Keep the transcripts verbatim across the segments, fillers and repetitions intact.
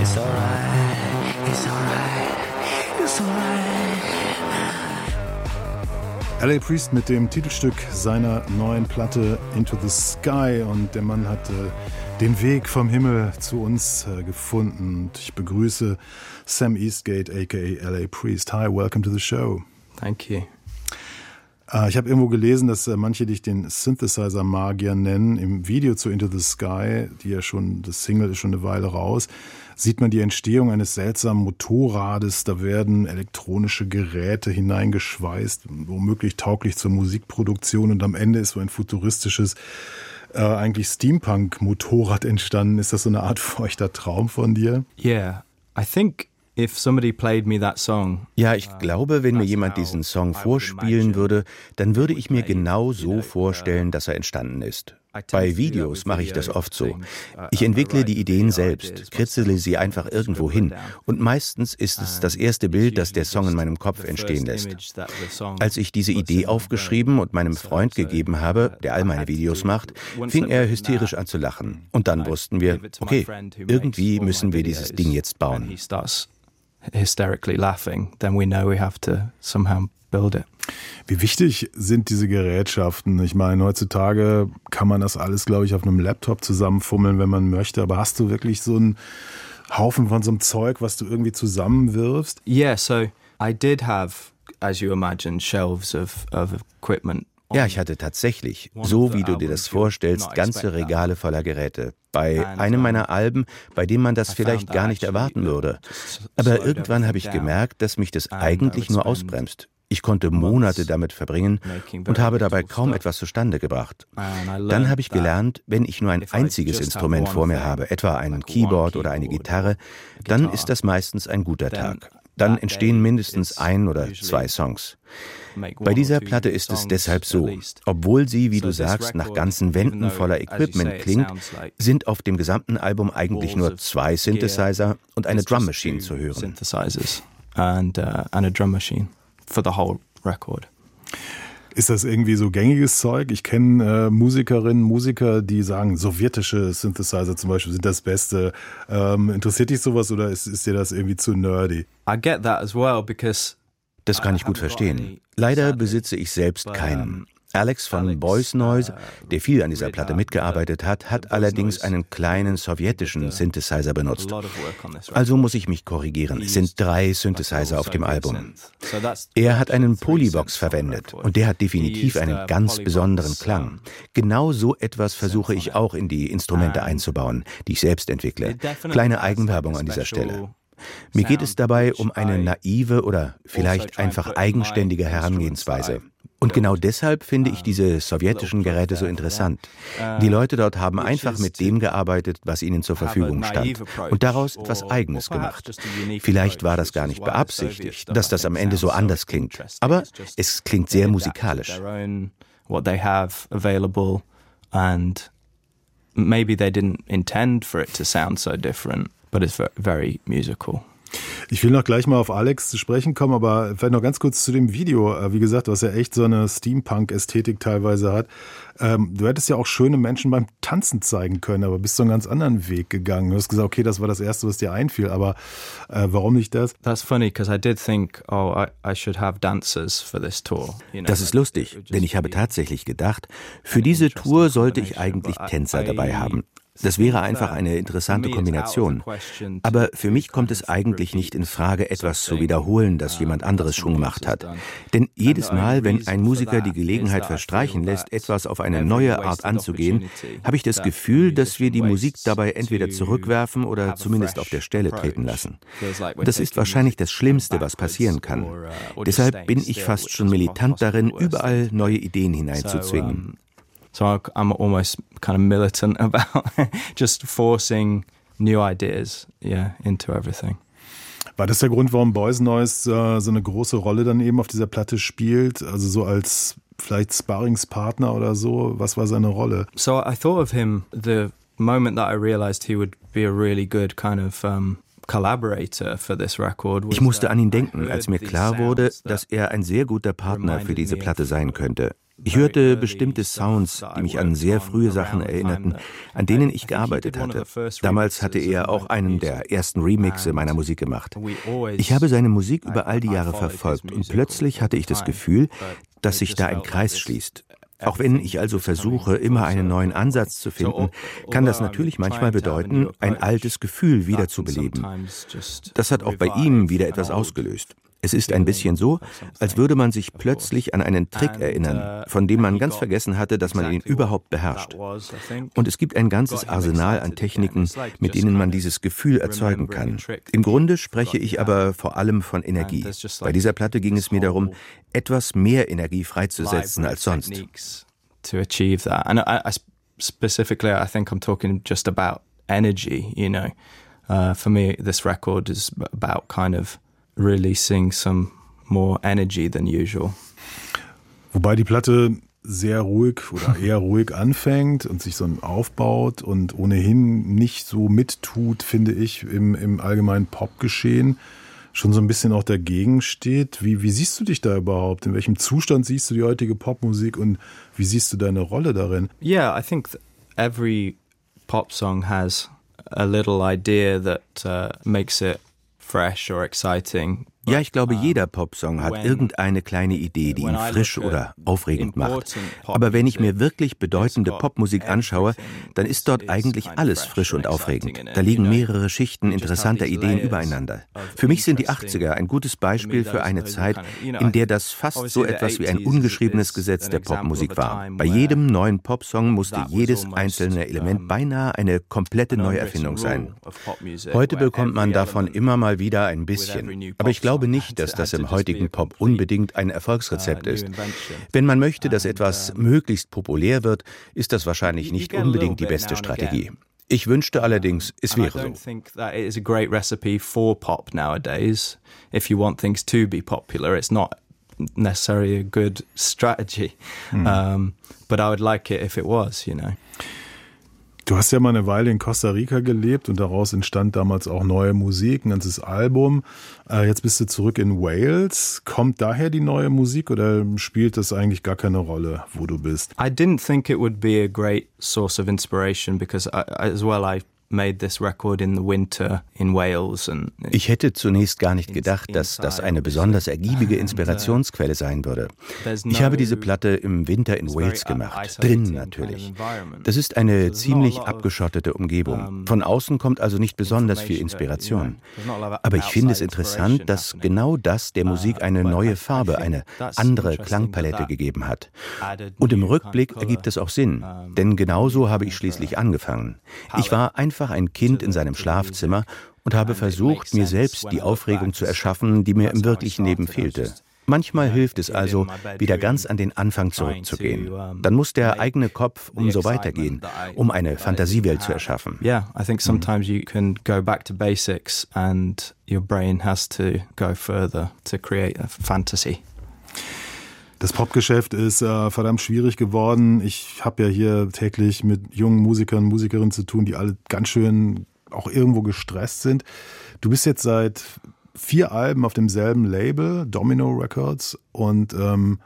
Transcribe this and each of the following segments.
L A. Priest mit dem Titelstück seiner neuen Platte Into the Sky, und der Mann hat äh, den Weg vom Himmel zu uns äh, gefunden. Und ich begrüße Sam Eastgate, aka L A. Priest. Hi, welcome to the show. Thank you. Äh, ich habe irgendwo gelesen, dass äh, manche dich den Synthesizer-Magier nennen. Im Video zu Into the Sky, die ja schon, das Single ist schon eine Weile raus, sieht man die Entstehung eines seltsamen Motorrades. Da werden elektronische Geräte hineingeschweißt, womöglich tauglich zur Musikproduktion. Und am Ende ist so ein futuristisches, äh, eigentlich Steampunk-Motorrad entstanden. Ist das so eine Art feuchter Traum von dir? Yeah, I think if somebody played me that song. Ja, ich glaube, wenn mir jemand diesen Song vorspielen würde, dann würde ich mir genau so vorstellen, dass er entstanden ist. Bei Videos mache ich das oft so. Ich entwickle die Ideen selbst, kritzele sie einfach irgendwo hin, und meistens ist es das erste Bild, das der Song in meinem Kopf entstehen lässt. Als ich diese Idee aufgeschrieben und meinem Freund gegeben habe, der all meine Videos macht, fing er hysterisch an zu lachen. Und dann wussten wir, okay, irgendwie müssen wir dieses Ding jetzt bauen. Hysterically laughing, then we know we have to somehow build it. Wie wichtig sind diese Gerätschaften? Ich meine, heutzutage kann man das alles, glaube ich, auf einem Laptop zusammenfummeln, wenn man möchte. Aber hast du wirklich so einen Haufen von so einem Zeug, was du irgendwie zusammenwirfst? Yeah, so I did have, as you imagine, shelves of, of equipment. Ja, ich hatte tatsächlich, so wie du dir das vorstellst, ganze Regale voller Geräte. Bei einem meiner Alben, bei dem man das vielleicht gar nicht erwarten würde. Aber irgendwann habe ich gemerkt, dass mich das eigentlich nur ausbremst. Ich konnte Monate damit verbringen und habe dabei kaum etwas zustande gebracht. Dann habe ich gelernt, wenn ich nur ein einziges Instrument vor mir habe, etwa ein Keyboard oder eine Gitarre, dann ist das meistens ein guter Tag. Dann entstehen mindestens ein oder zwei Songs. Bei dieser Platte ist es deshalb so, obwohl sie, wie du sagst, nach ganzen Wänden voller Equipment klingt, sind auf dem gesamten Album eigentlich nur zwei Synthesizer und eine Drum Machine zu hören. And, uh, and a drum machine for the whole record. Ist das irgendwie so gängiges Zeug? Ich kenne äh, Musikerinnen, Musiker, die sagen, sowjetische Synthesizer zum Beispiel sind das Beste. Ähm, interessiert dich sowas oder ist, ist dir das irgendwie zu nerdy? I get that as well, because das kann ich gut verstehen. Leider besitze ich selbst keinen. Alex von Boys Noise, der viel an dieser Platte mitgearbeitet hat, hat allerdings einen kleinen sowjetischen Synthesizer benutzt. Also muss ich mich korrigieren. Es sind drei Synthesizer auf dem Album. Er hat einen Polybox verwendet und der hat definitiv einen ganz besonderen Klang. Genau so etwas versuche ich auch in die Instrumente einzubauen, die ich selbst entwickle. Kleine Eigenwerbung an dieser Stelle. Mir geht es dabei um eine naive oder vielleicht einfach eigenständige Herangehensweise. Und genau deshalb finde ich diese sowjetischen Geräte so interessant. Die Leute dort haben einfach mit dem gearbeitet, was ihnen zur Verfügung stand und daraus etwas Eigenes gemacht. Vielleicht war das gar nicht beabsichtigt, dass das am Ende so anders klingt, aber es klingt sehr musikalisch. What they have available, and maybe they didn't intend for it to sound so different, but it's very musical. Ich will noch gleich mal auf Alex zu sprechen kommen, aber vielleicht noch ganz kurz zu dem Video. Wie gesagt, was ja echt so eine Steampunk-Ästhetik teilweise hat. Ähm, du hättest ja auch schöne Menschen beim Tanzen zeigen können, aber bist so einen ganz anderen Weg gegangen. Du hast gesagt, okay, das war das Erste, was dir einfiel, aber äh, warum nicht das? That's funny, because I did think, oh, I, I should have dancers for this tour. You know, das ist lustig, denn ich habe tatsächlich gedacht, für diese Tour sollte ich eigentlich Tänzer dabei haben. Das wäre einfach eine interessante Kombination. Aber für mich kommt es eigentlich nicht in Frage, etwas zu wiederholen, das jemand anderes schon gemacht hat. Denn jedes Mal, wenn ein Musiker die Gelegenheit verstreichen lässt, etwas auf eine neue Art anzugehen, habe ich das Gefühl, dass wir die Musik dabei entweder zurückwerfen oder zumindest auf der Stelle treten lassen. Das ist wahrscheinlich das Schlimmste, was passieren kann. Deshalb bin ich fast schon militant darin, überall neue Ideen hineinzuzwingen. So I'm almost kind of militant about just forcing new ideas, yeah, into everything. War das der Grund, warum Boys Noise äh, so eine große Rolle dann eben auf dieser Platte spielt? Also so als vielleicht Sparringspartner oder so? Was war seine Rolle? So I thought of him the moment that I realized he would be a really good kind of um, collaborator for this record. Ich musste an ihn denken, als mir klar wurde, dass er ein sehr guter Partner für diese Platte sein könnte. Ich hörte bestimmte Sounds, die mich an sehr frühe Sachen erinnerten, an denen ich gearbeitet hatte. Damals hatte er auch einen der ersten Remixe meiner Musik gemacht. Ich habe seine Musik über all die Jahre verfolgt und plötzlich hatte ich das Gefühl, dass sich da ein Kreis schließt. Auch wenn ich also versuche, immer einen neuen Ansatz zu finden, kann das natürlich manchmal bedeuten, ein altes Gefühl wiederzubeleben. Das hat auch bei ihm wieder etwas ausgelöst. Es ist ein bisschen so, als würde man sich plötzlich an einen Trick erinnern, von dem man ganz vergessen hatte, dass man ihn überhaupt beherrscht. Und es gibt ein ganzes Arsenal an Techniken, mit denen man dieses Gefühl erzeugen kann. Im Grunde spreche ich aber vor allem von Energie. Bei dieser Platte ging es mir darum, etwas mehr Energie freizusetzen als sonst. To achieve that. And I, I specifically, I think I'm talking just about energy, you know. Uh, for me, this record is about kind of releasing some more energy than usual. Wobei die Platte sehr ruhig oder eher ruhig anfängt und sich so aufbaut und ohnehin nicht so mittut, finde ich, im, im allgemeinen Popgeschehen, schon so ein bisschen auch dagegen steht. Wie, wie siehst du dich da überhaupt? In welchem Zustand siehst du die heutige Popmusik und wie siehst du deine Rolle darin? Yeah, I think every pop song has a little idea that uh, makes it fresh or exciting. Ja, ich glaube, jeder Popsong hat irgendeine kleine Idee, die ihn frisch oder aufregend macht. Aber wenn ich mir wirklich bedeutende Popmusik anschaue, dann ist dort eigentlich alles frisch und aufregend. Da liegen mehrere Schichten interessanter Ideen übereinander. Für mich sind die achtziger ein gutes Beispiel für eine Zeit, in der das fast so etwas wie ein ungeschriebenes Gesetz der Popmusik war. Bei jedem neuen Popsong musste jedes einzelne Element beinahe eine komplette Neuerfindung sein. Heute bekommt man davon immer mal wieder ein bisschen. Aber ich glaube, Ich glaube nicht, dass das im heutigen Pop unbedingt ein Erfolgsrezept ist. Wenn man möchte, dass etwas möglichst populär wird, ist das wahrscheinlich nicht unbedingt die beste Strategie. Ich wünschte allerdings, es wäre so. I don't think that it is a great recipe for pop nowadays. If you want things to be popular, it's not necessarily a good strategy. Hm. Um, but I would like it if it was, you know. Du hast ja mal eine Weile in Costa Rica gelebt und daraus entstand damals auch neue Musik, ein ganzes Album. Jetzt bist du zurück in Wales. Kommt daher die neue Musik oder spielt das eigentlich gar keine Rolle, wo du bist? I didn't think it would be a great source of inspiration because I, as well I made this record in the winter in Wales. And ich hätte zunächst gar nicht gedacht, dass das eine besonders ergiebige Inspirationsquelle sein würde. Ich habe diese Platte im Winter in Wales gemacht, drinnen natürlich. Das ist eine ziemlich abgeschottete Umgebung. Von außen kommt also nicht besonders viel Inspiration. Aber ich finde es interessant, dass genau das der Musik eine neue Farbe, eine andere Klangpalette gegeben hat. Und im Rückblick ergibt es auch Sinn, denn genauso habe ich schließlich angefangen. Ich war einfach ein Kind in seinem Schlafzimmer und habe versucht, mir selbst die Aufregung zu erschaffen, die mir im wirklichen Leben fehlte. Manchmal hilft es also, wieder ganz an den Anfang zurückzugehen. Dann muss der eigene Kopf umso weitergehen, um eine Fantasiewelt zu erschaffen. Yeah, I think sometimes you can go back to basics and your brain has to go further to create a fantasy. Das Popgeschäft ist äh, verdammt schwierig geworden. Ich habe ja hier täglich mit jungen Musikern, Musikerinnen zu tun, die alle ganz schön auch irgendwo gestresst sind. Du bist jetzt seit vier Alben auf demselben Label, Domino Records, und ähm,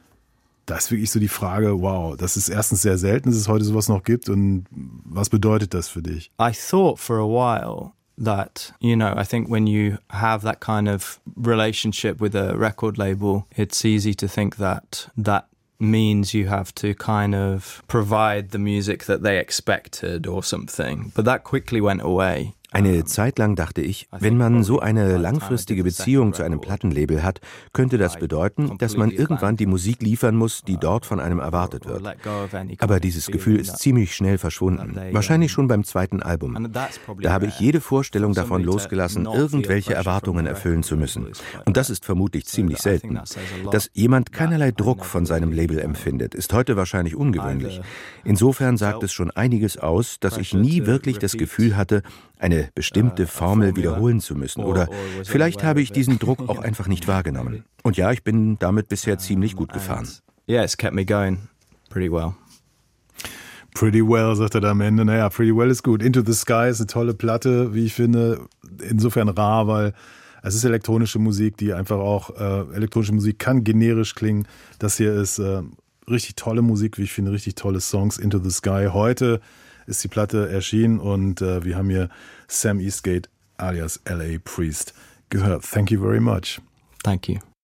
da ist wirklich so die Frage, wow, das ist erstens sehr selten, dass es heute sowas noch gibt, und was bedeutet das für dich? I thought for a while that, you know, I think when you have that kind of relationship with a record label, it's easy to think that that means you have to kind of provide the music that they expected or something. But that quickly went away. Eine Zeit lang dachte ich, wenn man so eine langfristige Beziehung zu einem Plattenlabel hat, könnte das bedeuten, dass man irgendwann die Musik liefern muss, die dort von einem erwartet wird. Aber dieses Gefühl ist ziemlich schnell verschwunden, wahrscheinlich schon beim zweiten Album. Da habe ich jede Vorstellung davon losgelassen, irgendwelche Erwartungen erfüllen zu müssen. Und das ist vermutlich ziemlich selten. Dass jemand keinerlei Druck von seinem Label empfindet, ist heute wahrscheinlich ungewöhnlich. Insofern sagt es schon einiges aus, dass ich nie wirklich das Gefühl hatte, eine bestimmte Formel wiederholen zu müssen. Oder vielleicht habe ich diesen Druck auch einfach nicht wahrgenommen. Und ja, ich bin damit bisher ziemlich gut gefahren. Yeah, it's kept me going pretty well. Pretty Well, sagt er da am Ende. Naja, Pretty Well ist gut. Into the Sky ist eine tolle Platte, wie ich finde. Insofern rar, weil es ist elektronische Musik, die einfach auch, äh, elektronische Musik kann generisch klingen. Das hier ist äh, richtig tolle Musik, wie ich finde, richtig tolle Songs. Into the Sky. Heute ist die Platte erschienen und äh, wir haben hier Sam Eastgate alias L A Priest gehört. Thank you very much. Thank you.